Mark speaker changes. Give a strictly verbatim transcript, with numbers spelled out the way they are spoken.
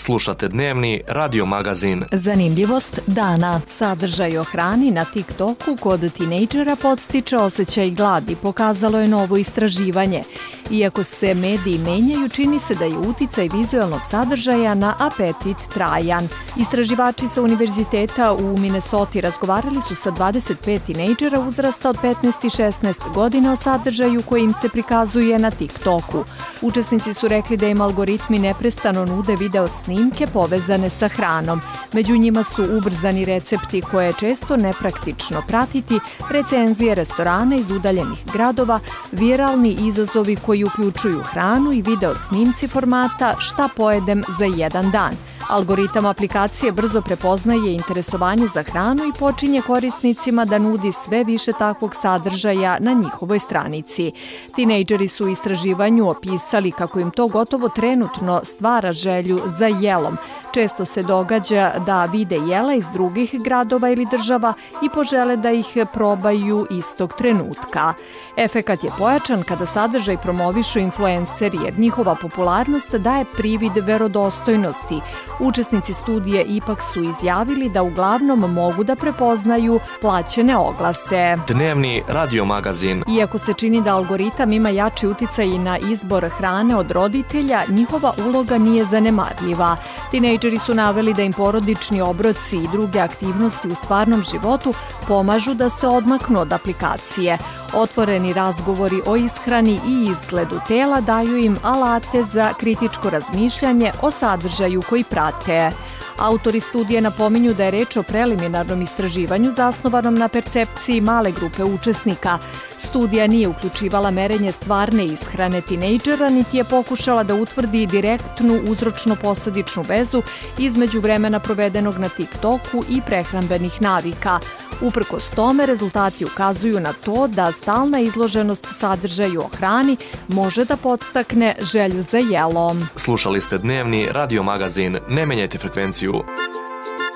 Speaker 1: Slušate dnevni radio magazin.
Speaker 2: Zanimljivost dana. Sadržaj o hrani na TikToku kod tinejdžera podstiče osjećaj gladi, pokazalo je novo istraživanje. Iako se mediji menjaju, čini se da je uticaj vizualnog sadržaja na apetit trajan. Istraživači sa univerziteta u Minnesoti razgovarali su sa dvadeset pet tinejdžera uzrasta od petnaest i šesnaest godina o sadržaju koji im se prikazuje na TikToku. Učesnici su rekli da im algoritmi neprestano nude video snimke povezane sa hranom. Među njima su ubrzani recepti koje je često nepraktično pratiti, recenzije restorana iz udaljenih gradova, viralni izazovi koji uključuju hranu i video snimci formata šta pojedem za jedan dan. Algoritam aplikacije brzo prepoznaje interesovanje za hranu i počinje korisnicima da nudi sve više takvog sadržaja na njihovoj stranici. Tinejdžeri su u istraživanju opisali kako im to gotovo trenutno stvara želju za jelom. Često se događa da vide jela iz drugih gradova ili država i požele da ih probaju istog trenutka. Efekat je pojačan kada sadržaj promovišu influenceri jer njihova popularnost daje privid verodostojnosti. Učesnici studije ipak su izjavili da uglavnom mogu da prepoznaju plaćene oglase.
Speaker 1: Dnevni radio magazin.
Speaker 2: Iako se čini da algoritam ima jači uticaj na izbor hrane od roditelja, njihova uloga nije zanemarljiva. Tinejdžeri su naveli da im porodični obroci i druge aktivnosti u stvarnom životu pomažu da se odmaknu od aplikacije. Otvoreni razgovori o ishrani i izgledu tela daju im alate za kritičko razmišljanje o sadržaju koji prate. Autori studije napominju da je reč o preliminarnom istraživanju zasnovanom na percepciji male grupe učesnika. Studija nije uključivala merenje stvarne ishrane tinejdžera, niti je pokušala da utvrdi direktnu uzročno-posledičnu vezu između vremena provedenog na TikToku i prehrambenih navika. Uprkos tome, rezultati ukazuju na to da stalna izloženost sadržaju o hrani može da podstakne želju za jelom.
Speaker 1: Slušali ste dnevni radio magazin. Ne menjajte frekvenciju.